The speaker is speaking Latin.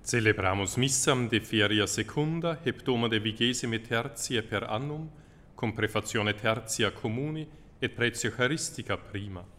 Celebramus missam de feria secunda, heptoma de vigesime tertia per annum, cum prefazione tertia communi et pretio charistica prima.